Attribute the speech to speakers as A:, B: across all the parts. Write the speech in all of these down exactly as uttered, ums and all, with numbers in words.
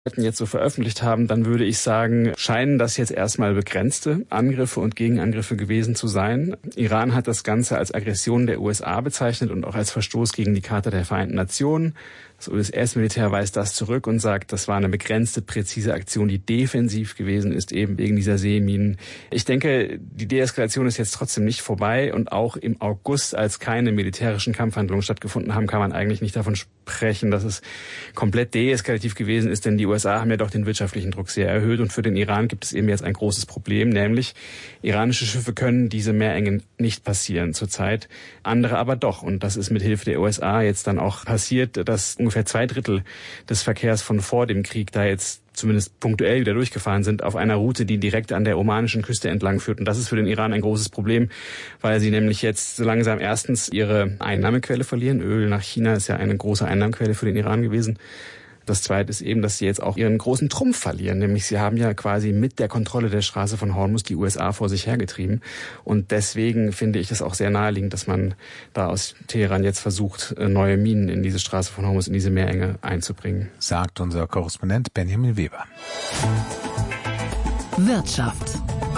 A: jetzt so veröffentlicht haben, dann würde ich sagen, scheinen das jetzt erstmal begrenzte Angriffe und Gegenangriffe gewesen zu sein. Iran hat das Ganze als Aggression der U S A bezeichnet und auch als Verstoß gegen die Charta der Vereinten Nationen. Das U S S-Militär weist das zurück und sagt, das war eine begrenzte, präzise Aktion, die defensiv gewesen ist, eben wegen dieser Seeminen. Ich denke, die Deeskalation ist jetzt trotzdem nicht vorbei und auch im August, als keine militärischen Kampfhandlungen stattgefunden haben, kann man eigentlich nicht davon sprechen, dass es komplett deeskalativ gewesen ist, denn die U S A haben ja doch den wirtschaftlichen Druck sehr erhöht und für den Iran gibt es eben jetzt ein großes Problem, nämlich iranische Schiffe können diese Meerengen nicht passieren zurzeit, andere aber doch und das ist mit Hilfe der U S A jetzt dann auch passiert, dass ungefähr zwei Drittel des Verkehrs von vor dem Krieg da jetzt zumindest punktuell wieder durchgefahren sind auf einer Route, die direkt an der omanischen Küste entlang führt. Und das ist für den Iran ein großes Problem, weil sie nämlich jetzt so langsam erstens ihre Einnahmequelle verlieren. Öl nach China ist ja eine große Einnahmequelle für den Iran gewesen. Das Zweite ist eben, dass sie jetzt auch ihren großen Trumpf verlieren. Nämlich sie haben ja quasi mit der Kontrolle der Straße von Hormuz die U S A vor sich hergetrieben. Und deswegen finde ich es auch sehr naheliegend, dass man da aus Teheran jetzt versucht, neue Minen in diese Straße von Hormuz, in diese Meerenge einzubringen.
B: Sagt unser Korrespondent Benjamin Weber.
C: Wirtschaft.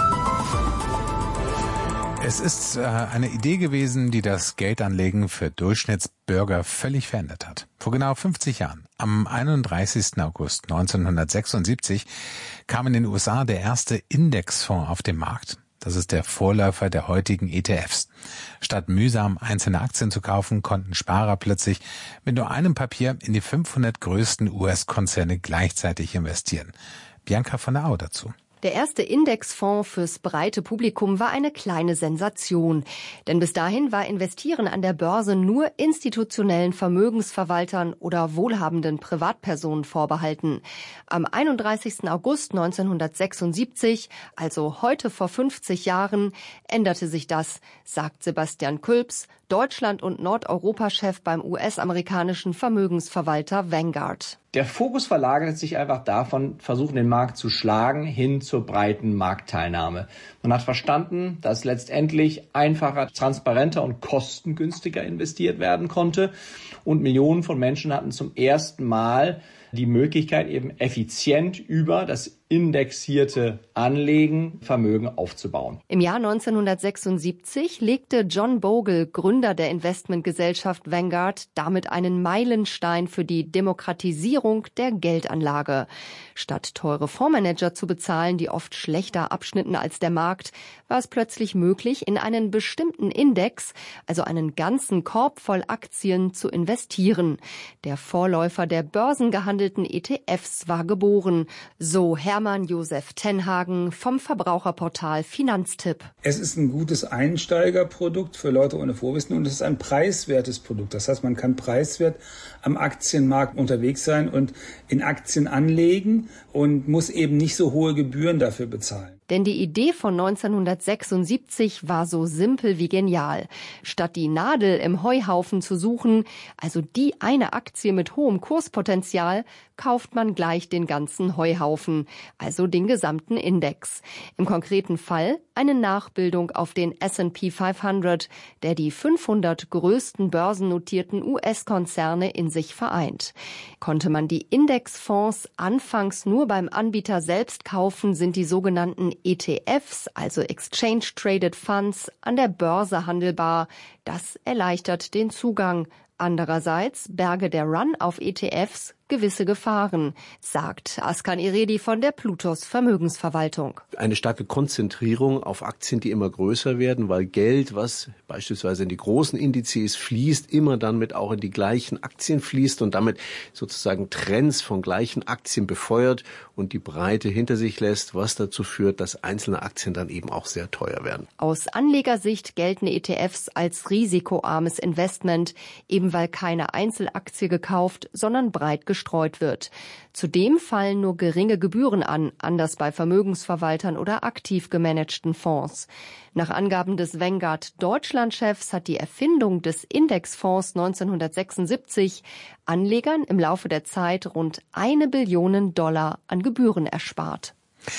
B: Es ist äh, eine Idee gewesen, die das Geldanlegen für Durchschnittsbürger völlig verändert hat. Vor genau fünfzig Jahren, am einunddreißigsten August neunzehnhundertsechsundsiebzig, kam in den U S A der erste Indexfonds auf den Markt. Das ist der Vorläufer der heutigen E T Fs. Statt mühsam einzelne Aktien zu kaufen, konnten Sparer plötzlich mit nur einem Papier in die fünfhundert größten U S-Konzerne gleichzeitig investieren. Bianca von der Au dazu.
D: Der erste Indexfonds fürs breite Publikum war eine kleine Sensation. Denn bis dahin war Investieren an der Börse nur institutionellen Vermögensverwaltern oder wohlhabenden Privatpersonen vorbehalten. Am einunddreißigsten August neunzehnhundertsechsundsiebzig, also heute vor fünfzig Jahren, änderte sich das, sagt Sebastian Kulps, Deutschland- und Nordeuropa-Chef beim U S-amerikanischen Vermögensverwalter Vanguard.
E: Der Fokus verlagert sich einfach davon, versuchen den Markt zu schlagen, hin zur breiten Marktteilnahme. Man hat verstanden, dass letztendlich einfacher, transparenter und kostengünstiger investiert werden konnte. Und Millionen von Menschen hatten zum ersten Mal die Möglichkeit, eben effizient über das indexierte Anlegen Vermögen aufzubauen.
D: Im Jahr neunzehnhundertsechsundsiebzig legte John Bogle, Gründer der Investmentgesellschaft Vanguard, damit einen Meilenstein für die Demokratisierung der Geldanlage. Statt teure Fondsmanager zu bezahlen, die oft schlechter abschnitten als der Markt, war es plötzlich möglich, in einen bestimmten Index, also einen ganzen Korb voll Aktien, zu investieren. Der Vorläufer der börsengehandelten E T Fs war geboren, so Hermann Josef Tenhagen vom Verbraucherportal Finanztipp.
F: Es ist ein gutes Einsteigerprodukt für Leute ohne Vorwissen und es ist ein preiswertes Produkt. Das heißt, man kann preiswert am Aktienmarkt unterwegs sein und in Aktien anlegen und muss eben nicht so hohe Gebühren dafür bezahlen.
D: Denn die Idee von neunzehnhundertsechsundsiebzig war so simpel wie genial. Statt die Nadel im Heuhaufen zu suchen, also die eine Aktie mit hohem Kurspotenzial, kauft man gleich den ganzen Heuhaufen, also den gesamten Index. Im konkreten Fall eine Nachbildung auf den S and P fünfhundert, der die fünfhundert größten börsennotierten U S-Konzerne in sich vereint. Konnte man die Indexfonds anfangs nur beim Anbieter selbst kaufen, sind die sogenannten E T Fs, also Exchange Traded Funds, an der Börse handelbar. Das erleichtert den Zugang. Andererseits berge der Run auf E T Fs gewisse Gefahren, sagt Askan Iredi von der Plutos Vermögensverwaltung.
G: Eine starke Konzentrierung auf Aktien, die immer größer werden, weil Geld, was beispielsweise in die großen Indizes fließt, immer dann mit auch in die gleichen Aktien fließt und damit sozusagen Trends von gleichen Aktien befeuert und die Breite hinter sich lässt, was dazu führt, dass einzelne Aktien dann eben auch sehr teuer werden.
D: Aus Anlegersicht gelten E T Fs als risikoarmes Investment, eben weil keine Einzelaktie gekauft, sondern breit gestreut wird. Zudem fallen nur geringe Gebühren an, anders bei Vermögensverwaltern oder aktiv gemanagten Fonds. Nach Angaben des Vanguard Deutschland-Chefs hat die Erfindung des Indexfonds neunzehnhundertsechsundsiebzig Anlegern im Laufe der Zeit rund eine Billion Dollar an Gebühren erspart.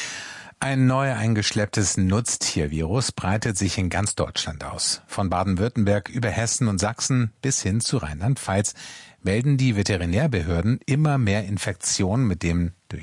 B: Ein neu eingeschlepptes Nutztiervirus breitet sich in ganz Deutschland aus. Von Baden-Württemberg über Hessen und Sachsen bis hin zu Rheinland-Pfalz. melden die Veterinärbehörden immer mehr Infektionen mit dem durch